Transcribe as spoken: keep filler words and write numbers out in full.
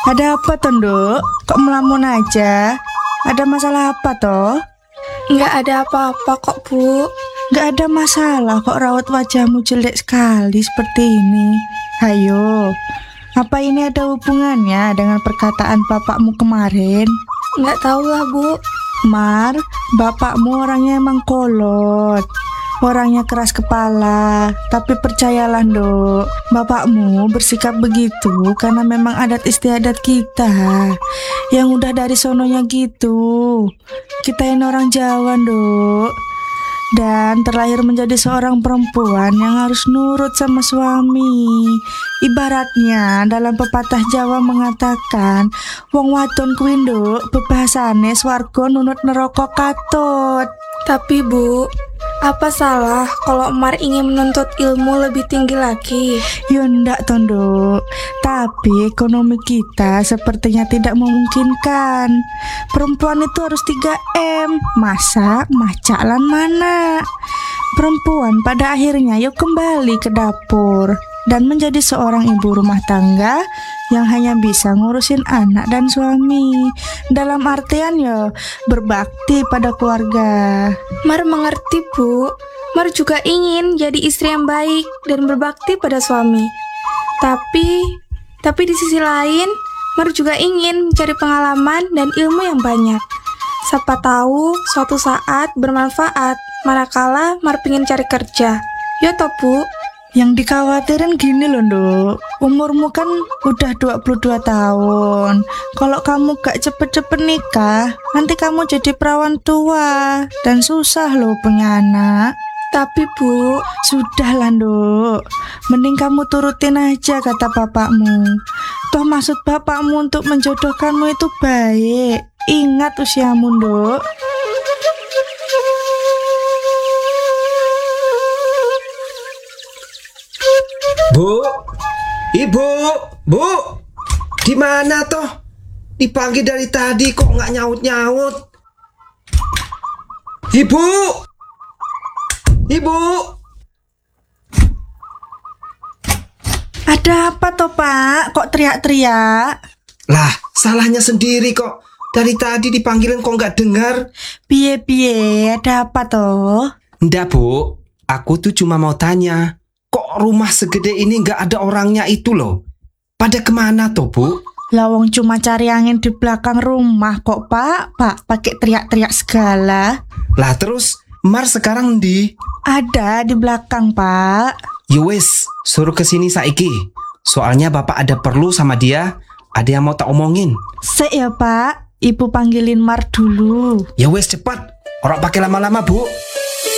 Ada apa toh, Nduk? Kok melamun aja? Ada masalah apa toh? Nggak ada apa-apa kok, Bu. Nggak ada masalah kok, raut wajahmu jelek sekali seperti ini. Hayo, apa ini ada hubungannya dengan perkataan bapakmu kemarin? Nggak tahu lah, Bu. Mar, bapakmu orangnya emang kolot, orangnya keras kepala. Tapi percayalah, Nduk, bapakmu bersikap begitu karena memang adat istiadat kita yang udah dari sononya gitu. Kita ini orang Jawa, Nduk, dan terlahir menjadi seorang perempuan yang harus nurut sama suami. Ibaratnya dalam pepatah Jawa mengatakan, wong wadon kuwi, Nduk, bebasane swarga nunut neraka katut. Tapi Bu, apa salah kalau Mar ingin menuntut ilmu lebih tinggi lagi? Ya ndak toh, Nduk. Tapi ekonomi kita sepertinya tidak memungkinkan. Perempuan itu harus tiga M, masak, macak, lan mana. Perempuan pada akhirnya yuk kembali ke dapur dan menjadi seorang ibu rumah tangga yang hanya bisa ngurusin anak dan suami. Dalam artian ya berbakti pada keluarga. Mar mengerti, Bu. Mar juga ingin jadi istri yang baik dan berbakti pada suami. Tapi, tapi di sisi lain, Mar juga ingin mencari pengalaman dan ilmu yang banyak. Siapa tahu suatu saat bermanfaat manakala Mar pengen cari kerja. Ya toh, Bu? Yang dikhawatirin gini loh, Nduk, umurmu kan udah dua puluh dua tahun. Kalau kamu gak cepet-cepet nikah, nanti kamu jadi perawan tua dan susah loh punya anak. Tapi Bu, sudahlah, Nduk, mending kamu turutin aja kata bapakmu. Toh maksud bapakmu untuk menjodohkanmu itu baik. Ingat usiamu, Nduk. Bu, Ibu, Bu, di mana toh? Dipanggil dari tadi kok nggak nyaut-nyaut? Ibu, Ibu. Ada apa toh, Pak? Kok teriak-teriak? Lah, salahnya sendiri kok. Dari tadi dipanggilin kok nggak dengar? Piye-piye, ada apa toh? Ndak, Bu, aku tuh cuma mau tanya. Kok rumah segede ini nggak ada orangnya itu loh? Pada kemana toh, Bu? Lawong cuma cari angin di belakang rumah kok, Pak. Pak, pakai teriak-teriak segala. Lah terus, Mar sekarang di? Ada di belakang, Pak. Yowes, suruh kesini saiki. Soalnya Bapak ada perlu sama dia. Ada yang mau tak omongin. Sek ya, Pak. Ibu panggilin Mar dulu. Yowes, cepat. Orang pakai lama-lama, Bu.